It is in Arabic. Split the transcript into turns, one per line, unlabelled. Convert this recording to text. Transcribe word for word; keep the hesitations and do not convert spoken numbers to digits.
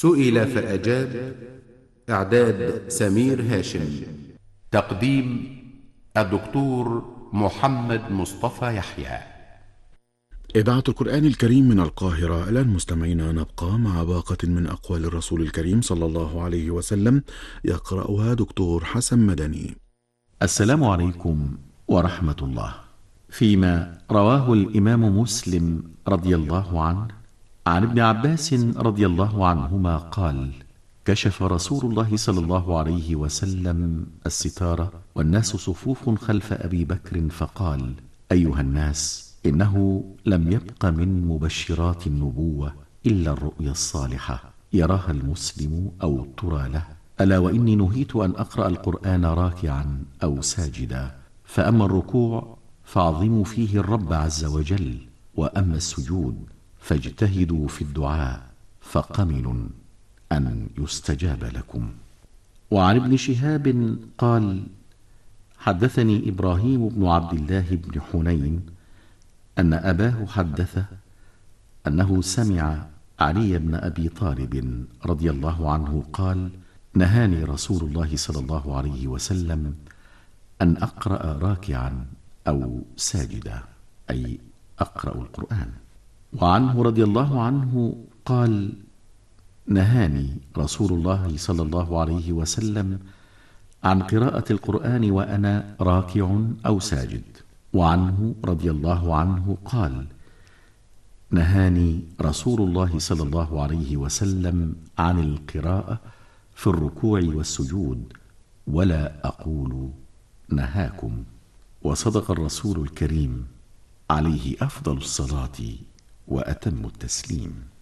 سئل فأجاب. إعداد سمير هاشم. تقديم الدكتور محمد مصطفى يحيى.
إذاعة القرآن الكريم من القاهرة. الآن مستمعينا نبقى مع باقة من أقوال الرسول الكريم صلى الله عليه وسلم، يقرأها دكتور حسن مدني.
السلام عليكم ورحمة الله. فيما رواه الإمام مسلم رضي الله عنه عن ابن عباس رضي الله عنهما قال: كشف رسول الله صلى الله عليه وسلم الستارة والناس صفوف خلف أبي بكر فقال: أيها الناس، إنه لم يبق من مبشرات النبوة إلا الرؤيا الصالحة يراها المسلم أو ترى له، ألا وإني نهيت أن أقرأ القرآن راكعا أو ساجدا، فأما الركوع فاعظموا فيه الرب عز وجل، وأما السجود فاجتهدوا في الدعاء فقمن أن يستجاب لكم. وعن ابن شهاب قال: حدثني إبراهيم بن عبد الله بن حنين أن أباه حدثه أنه سمع علي بن أبي طالب رضي الله عنه قال: نهاني رسول الله صلى الله عليه وسلم أن أقرأ راكعا أو ساجدا، أي أقرأ القرآن. وعنه رضي الله عنه قال: نهاني رسول الله صلى الله عليه وسلم عن قراءة القرآن وأنا راكع أو ساجد. وعنه رضي الله عنه قال: نهاني رسول الله صلى الله عليه وسلم عن القراءة في الركوع والسجود، ولا أقول نهاكم. وصدق الرسول الكريم عليه أفضل الصلاة وأتم التسليم.